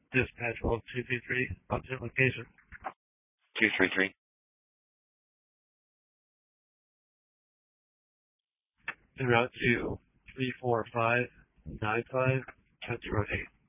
Dispatch hold 233, alternate location. 233. En route to 34595, country road 8.